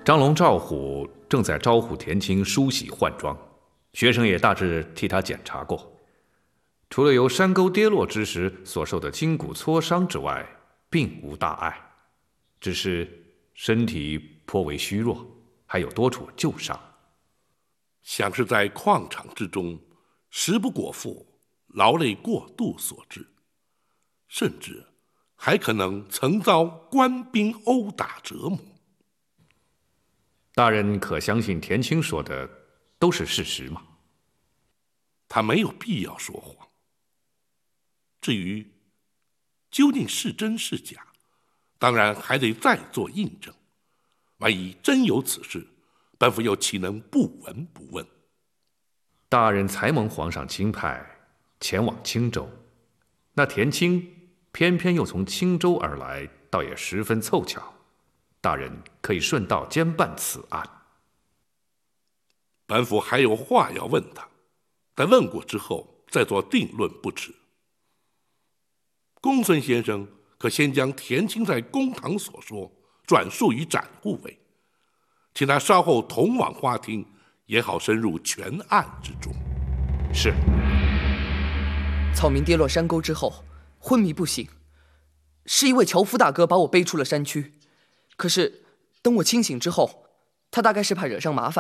张龙、赵虎正在招呼田青梳洗换装，学生也大致替他检查过。除了由山沟跌落之时所受的筋骨挫伤之外，并无大碍，只是身体颇为虚弱，还有多处旧伤。 想是在矿场之中食不果腹，劳累过度所致，甚至还可能曾遭官兵殴打折磨。 大人可相信田青说的都是事实吗？ 他没有必要说谎。至于究竟是真是假，当然还得再做印证。万一真有此事，本府又岂能不闻不问？ 大人才蒙皇上钦派前往青州，那田青偏偏又从青州而来，倒也十分凑巧。大人可以顺道兼办此案。 本府还有话要问他，待问过之后再做定论不迟。公孙先生可先将田青在公堂所说转述于展护卫，请他稍后同往花厅，也好深入全案之中。 是。 草民跌落山沟之后昏迷不醒，是一位樵夫大哥把我背出了山区。可是等我清醒之后，他大概是怕惹上麻烦，